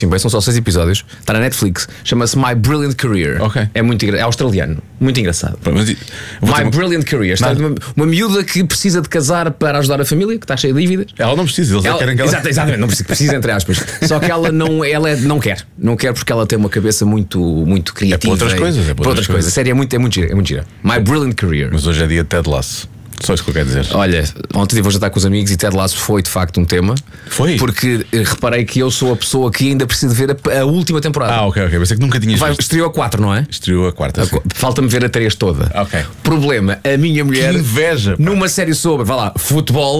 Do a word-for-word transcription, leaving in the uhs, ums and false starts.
Sim, bem, são só seis episódios. Está na Netflix. Chama-se My Brilliant Career. Ok. É muito engra... é australiano. Muito engraçado. Mas, My uma... Brilliant Career. Está uma, uma miúda que precisa de casar para ajudar a família, que está cheia de dívidas. Ela não precisa, eles ela... querem que ela... Exato, exatamente, não precisa, precisa entre aspas. Só que ela não, ela é, não quer. Não quer porque ela tem uma cabeça muito, muito criativa. É para outras e... coisas. É para outras coisas. A série é muito, é muito gira. É muito gira. My Brilliant Career. Mas hoje é dia de Ted Lasso. Só isso que eu quero dizer. Olha, ontem estive a jantar com os amigos e Ted Lasso foi de facto um tema. Foi? Porque reparei que eu sou a pessoa que ainda precisa ver a, a última temporada. Ah, ok, ok. Pensei que nunca tinhas Vai, visto. Estreou a quatro, não é? Estreou a quarta. Falta-me ver a três toda. Ok. Problema, a minha mulher. Que inveja. Pá. Numa série sobre, vá lá, futebol.